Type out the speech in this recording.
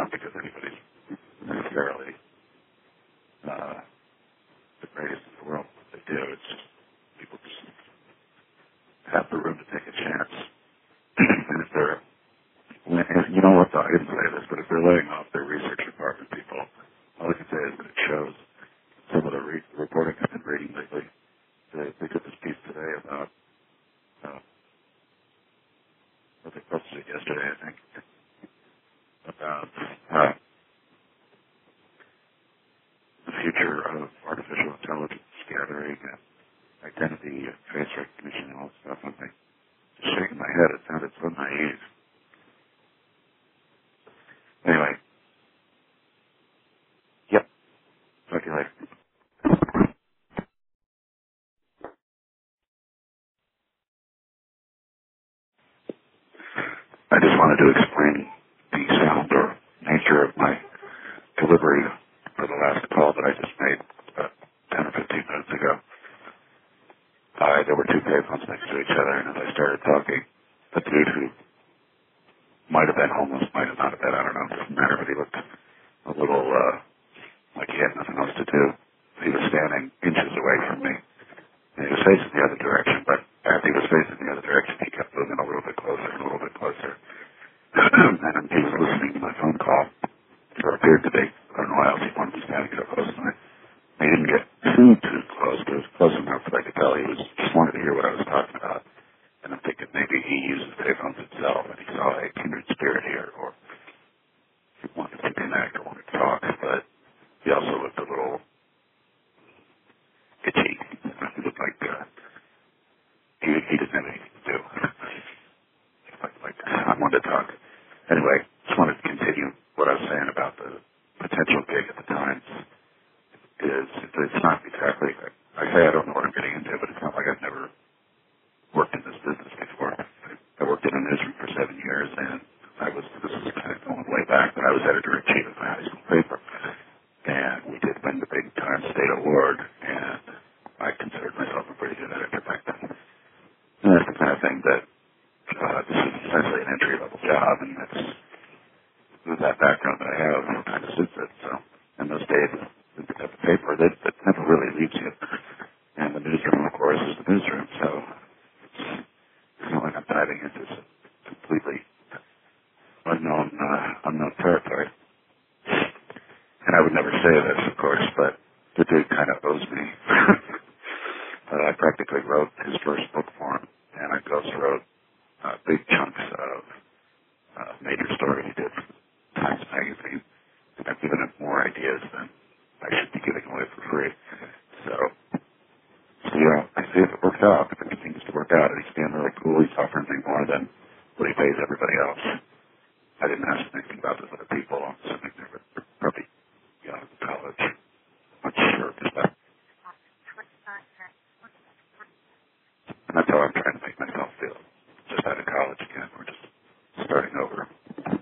not because anybody's necessarily the greatest in the world. What they do, it's just people just have the room to take a chance. And if they're, you know what, I didn't say this, but if they're laying off their research department people, all I can say is that it shows some of the reporting I've been reading lately. They did this piece today about, what they posted it yesterday, I think, about the future of artificial intelligence gathering and identity and face recognition and all that stuff. I'm like, just shaking my head. It sounded so naive. Anyway, yep. Talk to you later. I just wanted to explain the sound or nature of my delivery for the last call that I just made about 10 or 15 minutes ago. There were two payphones next to each other, and as I started talking, the dude who might have been homeless, might have not have been, I don't know, it doesn't matter, but he looked a little like he had nothing else to do. He was standing inches away from me, and he was facing the other direction, but as he was facing the other direction, he kept moving a little bit closer and a little bit closer. And he was listening to my phone call, or appeared to be. I don't know why else he wanted to be standing so close to me. He didn't get too close, but it was close enough that I could tell he was just wanted to hear what I was talking about. And I'm thinking maybe he uses payphones himself, and he saw a kindred spirit here, or he wanted to connect or wanted to talk, but he also looked a little itchy. He looked like he didn't have anything to do. like I wanted to talk. Anyway, just wanted to continue what I was saying about the potential gig at the Times. It's not exactly, I say I don't know what I'm getting into, but it's not like I've never worked in this business before. I worked in a newsroom for 7 years, and this is kind of going way back, but I was editor-in-chief of my high school paper. And we did win the big Times State Award, and I considered myself a pretty good editor back then. And that's the kind of thing that this is essentially an entry-level job, and that's with that background that I have, it kind of suits it. So in those days, the paper that never really leaves you. And the newsroom, of course, is the newsroom. So it's not like I'm diving into some completely unknown territory. And I would never say this, of course, but the dude kind of owes me. I practically wrote his first book for him, and I ghost wrote big chunks of major stories he did for Times Magazine. And I've given him more ideas than I should be giving away for free. So I see if it works out. If it continues to work out, and he's being really cool, he's offering me more than what he pays everybody else. I didn't ask anything about those other people. I'm assuming they were probably college. I'm not sure. And that's how I'm trying to make myself feel.